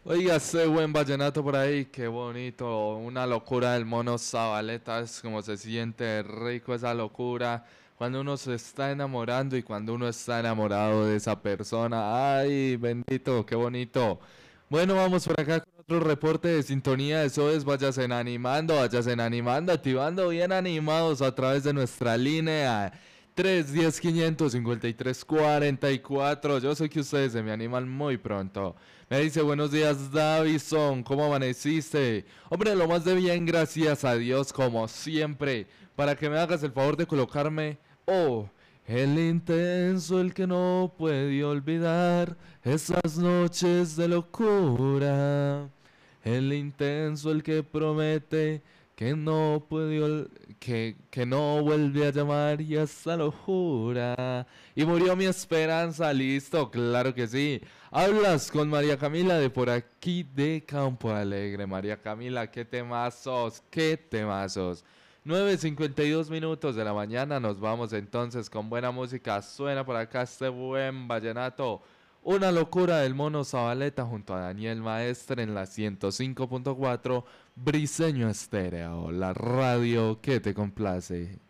Oiga, ese buen vallenato por ahí, qué bonito, una locura del mono Zabaleta, es como se siente rico esa locura, cuando uno se está enamorando y cuando uno está enamorado de esa persona, ay, bendito, qué bonito. Bueno, vamos por acá con otro reporte de sintonía, eso es, váyanse animando, activando bien animados a través de nuestra línea. 310-553-44. Yo sé que ustedes se me animan muy pronto. Me dice, buenos días, Davison. ¿Cómo amaneciste? Hombre, lo más de bien, gracias a Dios, como siempre. Para que me hagas el favor de colocarme. Oh, el intenso, el que no puede olvidar esas noches de locura. El intenso, el que promete que no puede que no vuelve a llamar y hasta lo jura. Y murió mi esperanza, listo, claro que sí. Hablas con María Camila de por aquí de Campo Alegre. María Camila, qué temazos, qué temazos. 9:52 de la mañana, nos vamos entonces con buena música. Suena por acá este buen vallenato. Una locura del mono Zabaleta junto a Daniel Maestre en la 105.4 Briseño Estéreo, la radio que te complace.